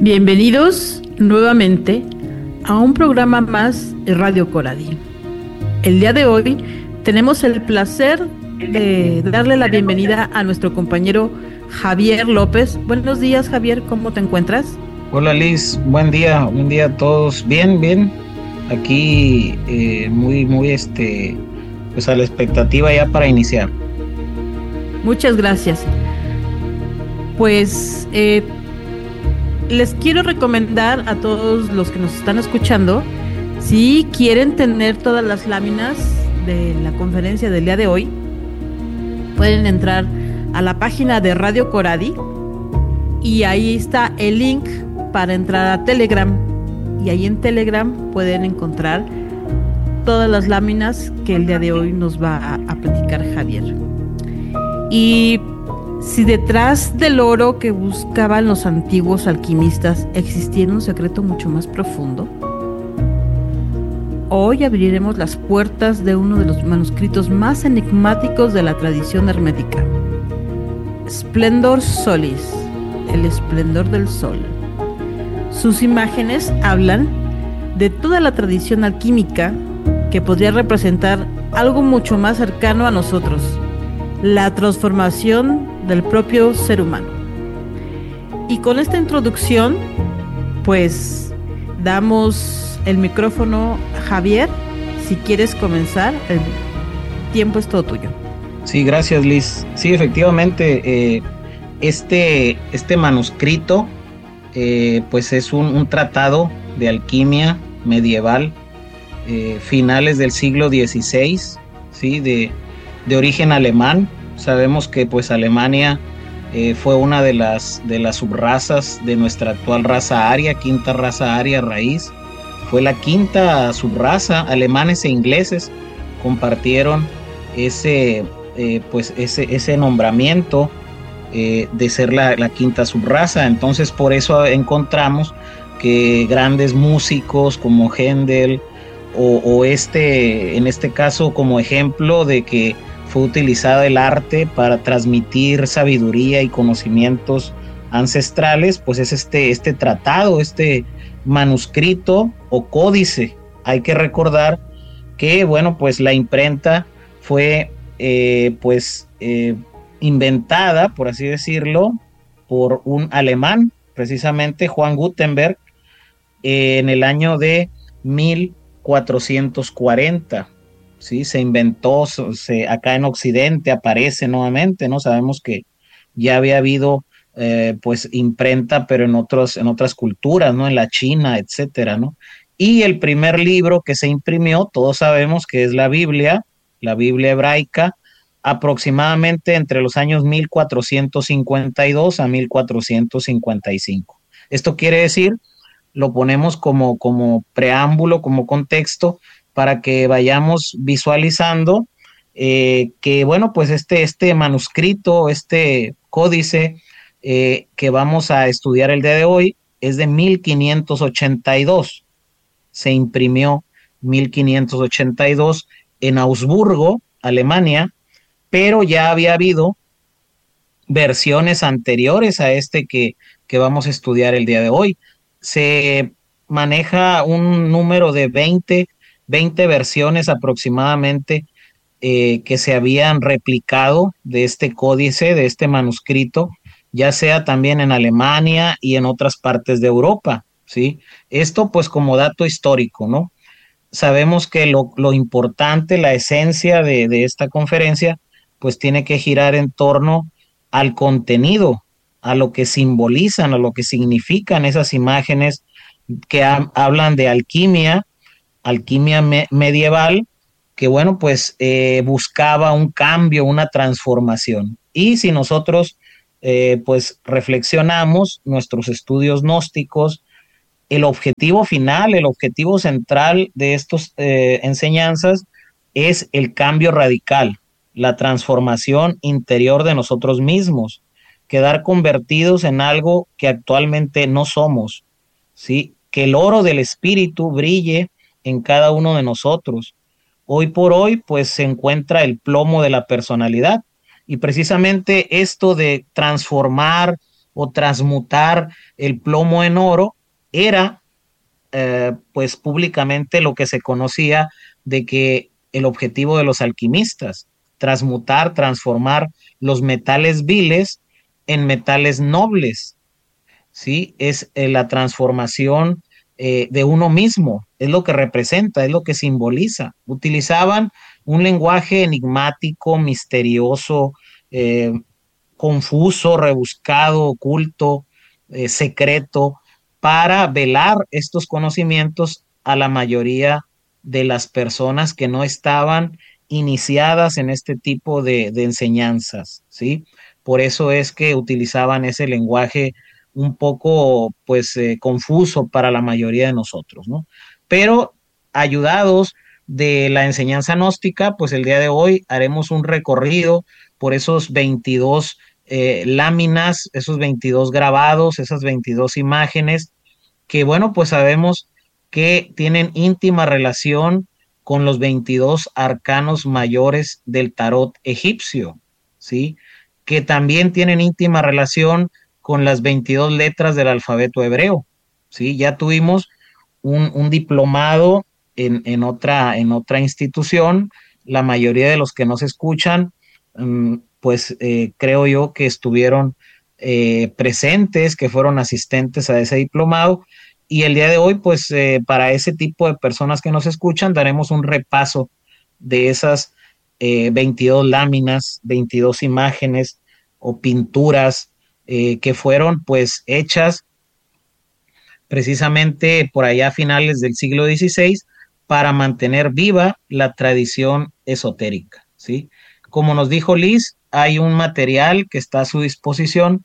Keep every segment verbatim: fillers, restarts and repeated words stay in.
Bienvenidos nuevamente a un programa más de Radio Coradi. El día de hoy tenemos el placer de darle la bienvenida a nuestro compañero Javier López. Buenos días, Javier, ¿cómo te encuentras? Hola Liz, buen día, buen día a todos. Bien, bien. Aquí eh, muy, muy este, pues a la expectativa ya para iniciar. Muchas gracias. Pues eh, les quiero recomendar a todos los que nos están escuchando, si quieren tener todas las láminas de la conferencia del día de hoy, pueden entrar a la página de Radio Coradi y ahí está el link para entrar a Telegram, y ahí en Telegram pueden encontrar todas las láminas que el día de hoy nos va a, a platicar Javier. Y si detrás del oro que buscaban los antiguos alquimistas existiera un secreto mucho más profundo, hoy abriremos las puertas de uno de los manuscritos más enigmáticos de la tradición hermética, Splendor Solis, el esplendor del sol. Sus imágenes hablan de toda la tradición alquímica que podría representar algo mucho más cercano a nosotros, la transformación del propio ser humano. Y con esta introducción, pues damos el micrófono a Javier. Si quieres comenzar, el tiempo es todo tuyo. Sí, gracias Liz. Sí, efectivamente, eh, este, este manuscrito eh, pues es un, un tratado de alquimia medieval, eh, finales del siglo dieciséis, ¿sí? de, de origen alemán. Sabemos que pues Alemania eh, fue una de las, de las subrazas de nuestra actual raza aria, quinta raza aria raíz. Fue la quinta subraza. Alemanes e ingleses compartieron ese, eh, pues ese, ese nombramiento eh, de ser la, la quinta subraza. Entonces por eso encontramos que grandes músicos como Händel o, o este, en este caso como ejemplo de que fue utilizado el arte para transmitir sabiduría y conocimientos ancestrales, pues es este, este tratado, este manuscrito o códice. Hay que recordar que, bueno, pues la imprenta fue eh, pues eh, inventada, por así decirlo, por un alemán, precisamente Juan Gutenberg, eh, en el año de mil cuatrocientos cuarenta. Sí, se inventó, se, acá en Occidente aparece nuevamente, ¿no? Sabemos que ya había habido eh, pues imprenta, pero en otros, en otras culturas, ¿no? En la China, etcétera, ¿no? Y el primer libro que se imprimió, todos sabemos que es la Biblia, la Biblia hebraica, aproximadamente entre los años mil cuatrocientos cincuenta y dos a mil cuatrocientos cincuenta y cinco. Esto quiere decir, lo ponemos como, como preámbulo, como contexto, para que vayamos visualizando eh, que, bueno, pues este, este manuscrito, este códice eh, que vamos a estudiar el día de hoy es de mil quinientos ochenta y dos. Se imprimió mil quinientos ochenta y dos en Augsburgo, Alemania, pero ya había habido versiones anteriores a este que, que vamos a estudiar el día de hoy. Se maneja un número de veinte versiones aproximadamente eh, que se habían replicado de este códice, de este manuscrito, ya sea también en Alemania y en otras partes de Europa, ¿sí? Esto pues como dato histórico, ¿no? Sabemos que lo, lo importante, la esencia de, de esta conferencia, pues tiene que girar en torno al contenido, a lo que simbolizan, a lo que significan esas imágenes que ha, hablan de alquimia, alquimia me medieval, que bueno, pues eh, buscaba un cambio, una transformación. Y si nosotros eh, pues reflexionamos nuestros estudios gnósticos, el objetivo final, el objetivo central de estas eh, enseñanzas es el cambio radical, la transformación interior de nosotros mismos, quedar convertidos en algo que actualmente no somos, ¿sí? Que el oro del espíritu brille en cada uno de nosotros. Hoy por hoy, pues se encuentra el plomo de la personalidad, y precisamente esto de transformar o transmutar el plomo en oro, era eh, pues públicamente lo que se conocía de que el objetivo de los alquimistas, transmutar, transformar los metales viles en metales nobles, ¿sí? Es eh, la transformación eh, de uno mismo, es lo que representa, es lo que simboliza. Utilizaban un lenguaje enigmático, misterioso, eh, confuso, rebuscado, oculto, eh, secreto, para velar estos conocimientos a la mayoría de las personas que no estaban iniciadas en este tipo de, de enseñanzas, ¿sí? Por eso es que utilizaban ese lenguaje un poco, pues, eh, confuso para la mayoría de nosotros, ¿no? Pero ayudados de la enseñanza gnóstica, pues el día de hoy haremos un recorrido por esos veintidós eh, láminas, esos veintidós grabados, esas veintidós imágenes, que bueno, pues sabemos que tienen íntima relación con los veintidós arcanos mayores del tarot egipcio, ¿sí? Que también tienen íntima relación con las veintidós letras del alfabeto hebreo, ¿sí? Ya tuvimos un, un diplomado en, en, otra, en otra institución. La mayoría de los que nos escuchan, um, pues eh, creo yo que estuvieron eh, presentes, que fueron asistentes a ese diplomado. Y el día de hoy, pues eh, para ese tipo de personas que nos escuchan, daremos un repaso de esas eh, veintidós láminas, veintidós imágenes o pinturas eh, que fueron pues hechas precisamente por allá a finales del siglo dieciséis para mantener viva la tradición esotérica, ¿sí? Como nos dijo Liz, hay un material que está a su disposición,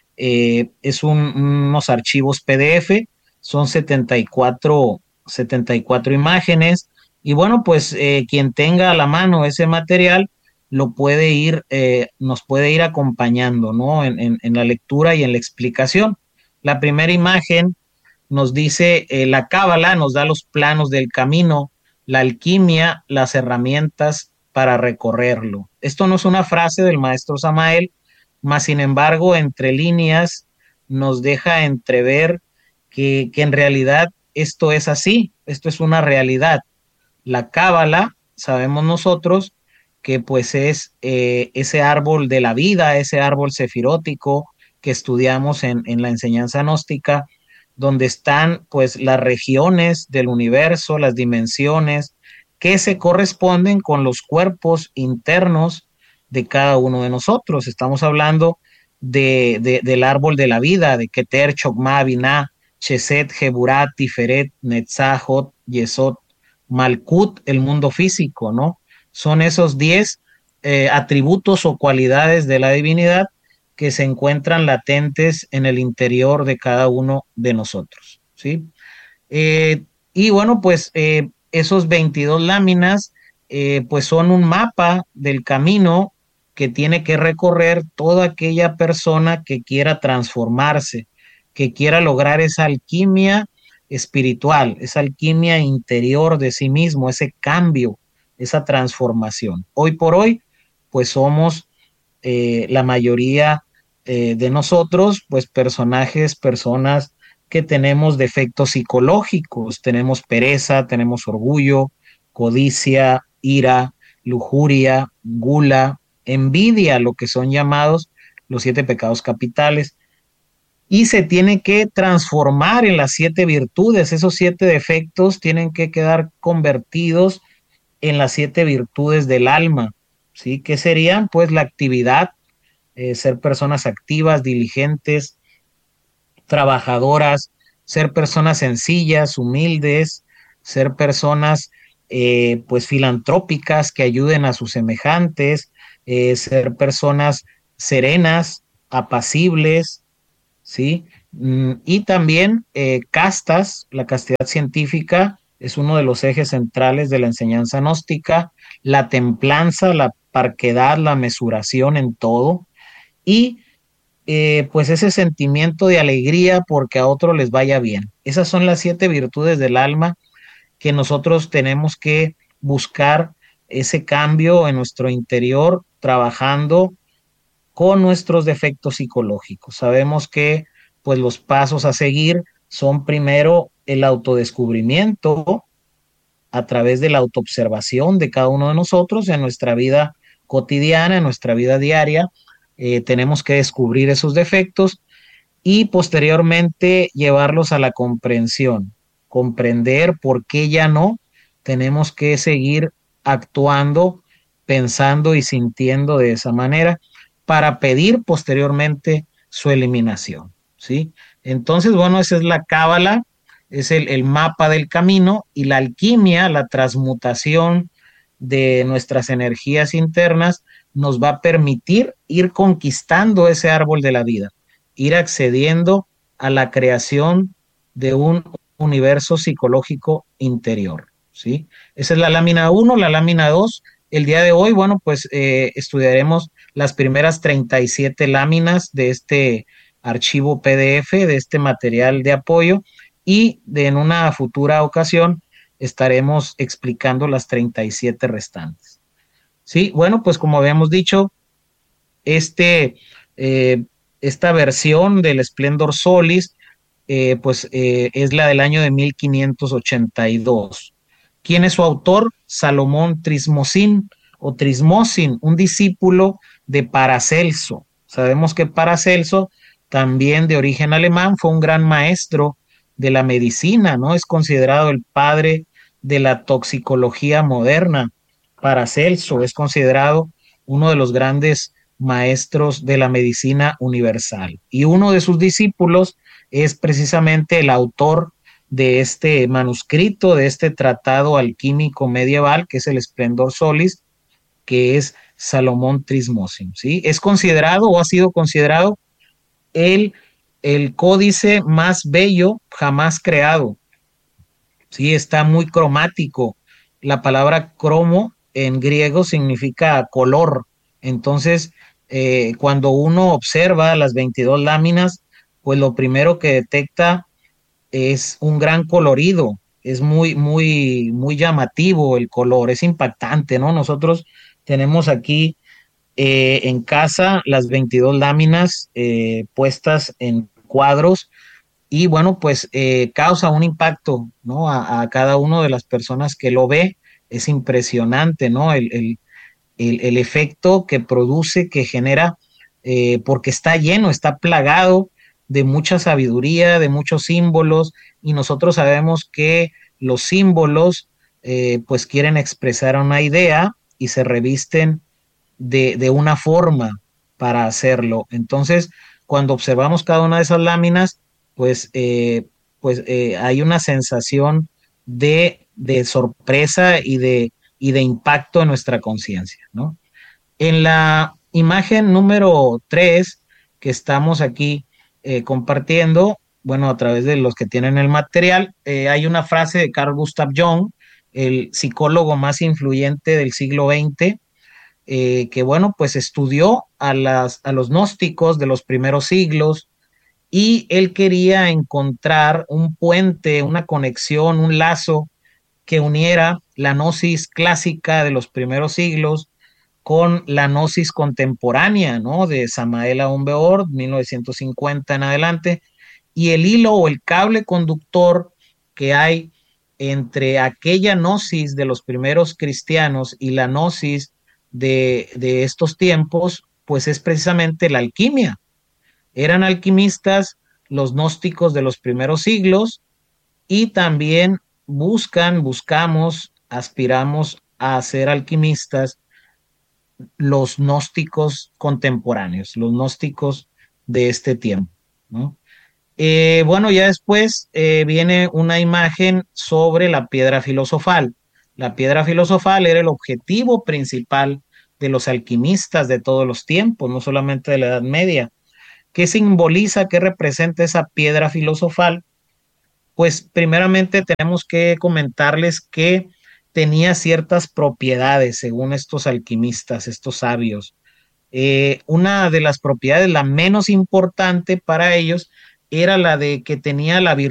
eh, es un, unos archivos P D F, son setenta y cuatro, setenta y cuatro imágenes, y bueno, pues eh, quien tenga a la mano ese material lo puede ir, eh, nos puede ir acompañando, ¿no? En, en, en la lectura y en la explicación. La primera imagen nos dice eh, la cábala, nos da los planos del camino, la alquimia, las herramientas para recorrerlo. Esto no es una frase del maestro Samael, mas sin embargo, entre líneas nos deja entrever que, que en realidad esto es así, esto es una realidad. La cábala, sabemos nosotros que pues es eh, ese árbol de la vida, ese árbol sefirótico que estudiamos en, en la enseñanza gnóstica, donde están pues las regiones del universo, las dimensiones que se corresponden con los cuerpos internos de cada uno de nosotros. Estamos hablando de, de, del árbol de la vida, de Keter, Chokmah, Binah, Chesed, Geburat, Tiferet, Netzah, Hod, Yesod, Malkut, el mundo físico, ¿no? Son esos diez eh, atributos o cualidades de la divinidad que se encuentran latentes en el interior de cada uno de nosotros, ¿sí? Eh, y bueno, pues eh, esos veintidós láminas, eh, pues son un mapa del camino que tiene que recorrer toda aquella persona que quiera transformarse, que quiera lograr esa alquimia espiritual, esa alquimia interior de sí mismo, ese cambio, esa transformación. Hoy por hoy, pues somos eh, la mayoría eh, de nosotros, pues personajes, personas que tenemos defectos psicológicos, tenemos pereza, tenemos orgullo, codicia, ira, lujuria, gula, envidia, lo que son llamados los siete pecados capitales, y se tiene que transformar en las siete virtudes. Esos siete defectos tienen que quedar convertidos en las siete virtudes del alma, ¿sí? Que serían pues la actividad, eh, ser personas activas, diligentes, trabajadoras, ser personas sencillas, humildes, ser personas eh, pues filantrópicas que ayuden a sus semejantes, eh, ser personas serenas, apacibles, ¿sí? Mm, y también eh, castas, la castidad científica es uno de los ejes centrales de la enseñanza gnóstica, la templanza, la parquedad, la mesuración en todo, y eh, pues ese sentimiento de alegría porque a otro les vaya bien. Esas son las siete virtudes del alma que nosotros tenemos que buscar ese cambio en nuestro interior, trabajando con nuestros defectos psicológicos. Sabemos que pues los pasos a seguir son primero el autodescubrimiento a través de la autoobservación de cada uno de nosotros en nuestra vida cotidiana, en nuestra vida diaria. Eh, tenemos que descubrir esos defectos y posteriormente llevarlos a la comprensión, comprender por qué ya no tenemos que seguir actuando, pensando y sintiendo de esa manera para pedir posteriormente su eliminación, ¿sí? Entonces, bueno, esa es la cábala, es el, el mapa del camino, y la alquimia, la transmutación de nuestras energías internas, nos va a permitir ir conquistando ese árbol de la vida, ir accediendo a la creación de un universo psicológico interior, ¿sí? Esa es la lámina uno. La lámina dos, el día de hoy, bueno, pues eh, estudiaremos las primeras treinta y siete láminas de este archivo P D F, de este material de apoyo, y de, en una futura ocasión estaremos explicando las treinta y siete restantes. Sí, bueno, pues como habíamos dicho, este, eh, esta versión del Splendor Solis, eh, pues eh, es la del año de mil quinientos ochenta y dos. ¿Quién es su autor? Salomón Trismosin o Trismosin, un discípulo de Paracelso. Sabemos que Paracelso, también de origen alemán, fue un gran maestro de la medicina, ¿no? Es considerado el padre de la toxicología moderna. Paracelso es considerado uno de los grandes maestros de la medicina universal. Y uno de sus discípulos es precisamente el autor de este manuscrito, de este tratado alquímico medieval, que es el Splendor Solis, que es Salomón Trismosin, ¿sí? Es considerado o ha sido considerado el, el códice más bello jamás creado, ¿sí? Está muy cromático. La palabra cromo en griego significa color. Entonces, eh, cuando uno observa las veintidós láminas, pues lo primero que detecta es un gran colorido, es muy, muy, muy llamativo el color, es impactante, ¿no? Nosotros tenemos aquí eh, en casa las veintidós láminas eh, puestas en cuadros, y bueno, pues eh, causa un impacto, ¿no? A, a, cada una de las personas que lo ve. Es impresionante, ¿no? El, el, el, el efecto que produce, que genera, eh, porque está lleno, está plagado de mucha sabiduría, de muchos símbolos, y nosotros sabemos que los símbolos eh, pues quieren expresar una idea y se revisten de, de una forma para hacerlo. Entonces, cuando observamos cada una de esas láminas, pues, eh, pues eh, hay una sensación de, de sorpresa y de, y de impacto en nuestra conciencia, ¿no? En la imagen número tres que estamos aquí eh, compartiendo, bueno, a través de los que tienen el material, eh, hay una frase de Carl Gustav Jung, el psicólogo más influyente del siglo veinte, eh, que bueno, pues estudió a, las, a los gnósticos de los primeros siglos, y él quería encontrar un puente, una conexión, un lazo que uniera la gnosis clásica de los primeros siglos con la gnosis contemporánea, ¿no? De Samael Aun Weor, mil novecientos cincuenta en adelante, y el hilo o el cable conductor que hay entre aquella gnosis de los primeros cristianos y la gnosis de, de estos tiempos, pues es precisamente la alquimia. Eran alquimistas los gnósticos de los primeros siglos, y también buscan, buscamos, aspiramos a ser alquimistas los gnósticos contemporáneos, los gnósticos de este tiempo, ¿no? Eh, bueno, ya después eh, viene una imagen sobre la piedra filosofal. La piedra filosofal era el objetivo principal de los alquimistas de todos los tiempos, no solamente de la Edad Media. ¿Qué simboliza, qué representa esa piedra filosofal? Pues primeramente tenemos que comentarles que tenía ciertas propiedades según estos alquimistas, estos sabios. Eh, una de las propiedades, la menos importante para ellos, era la de que tenía la virtud